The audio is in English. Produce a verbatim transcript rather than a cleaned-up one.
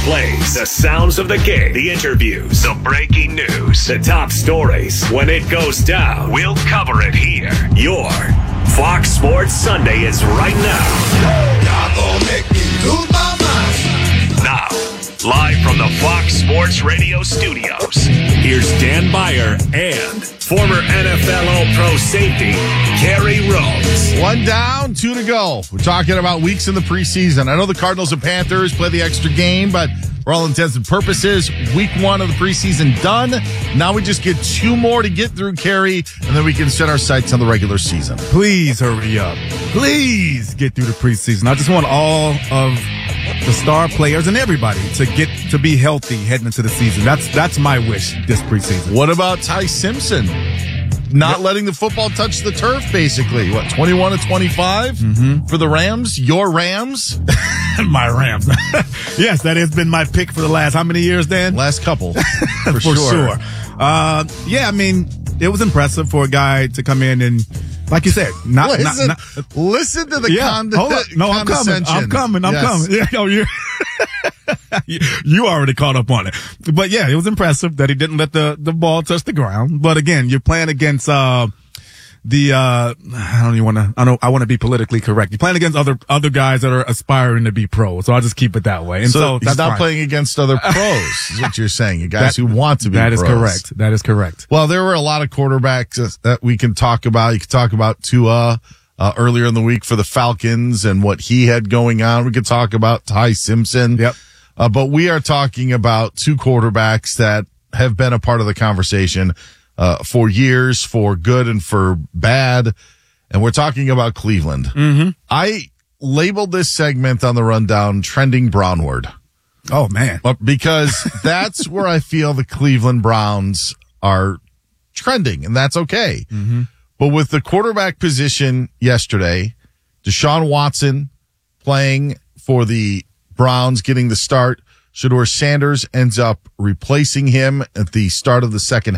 plays, the sounds of the game, the interviews, the breaking news, the top stories. When it goes down, we'll cover it here. Your Fox Sports Sunday is right now. Y'all gonna make me lose my mind. Now, live from the Fox Sports Radio studios, here's Dan Beyer and former N F L All-Pro safety, Kerry Rhodes. One down, two to go. We're talking about weeks in the preseason. I know the Cardinals and Panthers play the extra game, but for all intents and purposes, week one of the preseason done. Now we just get two more to get through, Kerry, and then we can set our sights on the regular season. Please hurry up. Please get through the preseason. I just want all of the star players and everybody to get to be healthy heading into the season. That's that's my wish this preseason. What about Ty Simpson? Not yep. letting the football touch the turf, basically. What, twenty-one to twenty-five mm-hmm. for the Rams? Your Rams? My Rams. Yes, that has been my pick for the last how many years, Dan? Last couple. For, for sure. sure. Uh, yeah, I mean, it was impressive for a guy to come in and, like you said, not listen, not, not, listen to the yeah, con- hold on. No, I'm coming. I'm coming. I'm yes. coming. Yeah, no, you're you already caught up on it. But yeah, it was impressive that he didn't let the, the ball touch the ground. But again, you're playing against, uh, the, uh, I don't even want to, I don't, I want to be politically correct. You're playing against other, other guys that are aspiring to be pros. So I'll just keep it that way. And so, so he's that's not fine. playing against other pros, is what you're saying. You guys that, who want to be that pros. That is correct. That is correct. Well, there were a lot of quarterbacks that we can talk about. You could talk about Tua, uh, earlier in the week for the Falcons and what he had going on. We could talk about Ty Simpson. Yep. Uh, but we are talking about two quarterbacks that have been a part of the conversation uh, for years, for good and for bad. And we're talking about Cleveland. Mm-hmm. I labeled this segment on the rundown Trending Brownward. Oh, man. Because that's where I feel the Cleveland Browns are trending, and that's okay. Mm-hmm. But with the quarterback position yesterday, Deshaun Watson playing for the Browns, getting the start. Shedeur Sanders ends up replacing him at the start of the second